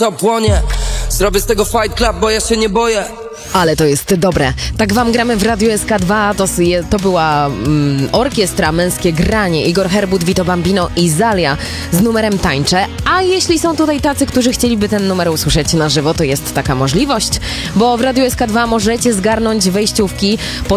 co płonie. Zrobię z tego fight club, bo ja się nie boję. Ale to jest dobre. Tak wam gramy w Radiu SK2. To była orkiestra Męskie Granie. Igor Herbut, Vito Bambino i Zalia z numerem Tańczę. A jeśli są tutaj tacy, którzy chcieliby ten numer usłyszeć na żywo, to jest taka możliwość, bo w Radiu SK2 możecie zgarnąć wejściówki